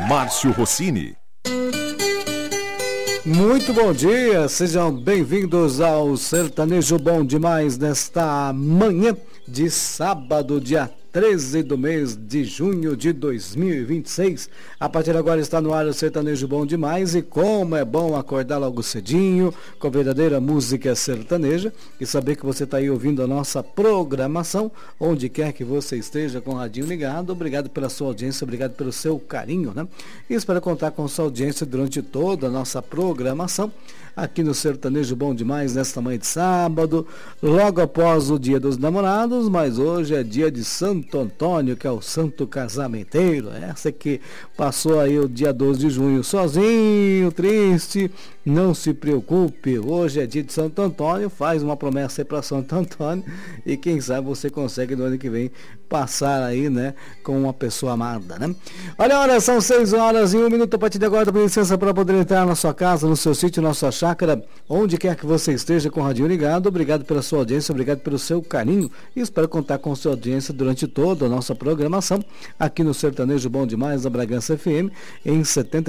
Márcio Rossini. Muito bom dia, sejam bem-vindos ao Sertanejo Bom Demais nesta manhã de sábado, dia 13 do mês de junho de 2026. A partir de agora está no ar o Sertanejo Bom Demais, e como é bom acordar logo cedinho com verdadeira música sertaneja e saber que você está aí ouvindo a nossa programação, onde quer que você esteja com o radinho ligado. Obrigado pela sua audiência, obrigado pelo seu carinho, né? E espero contar com sua audiência durante toda a nossa programação aqui no Sertanejo Bom Demais, nesta manhã de sábado, logo após o Dia dos Namorados, mas hoje é dia de Santo Antônio, que é o santo casamenteiro. Essa que passou aí o dia 12 de junho sozinho, triste. Não se preocupe, hoje é dia de Santo Antônio, faz uma promessa aí para Santo Antônio e quem sabe você consegue no ano que vem passar aí, né, com uma pessoa amada, né? Olha, são 6 horas e 1 minuto. A partir de agora, com licença para poder entrar na sua casa, no seu sítio, na sua chácara, onde quer que você esteja com o radinho ligado. Obrigado pela sua audiência, obrigado pelo seu carinho e espero contar com sua audiência durante toda a nossa programação aqui no Sertanejo Bom Demais da Bragança FM em 70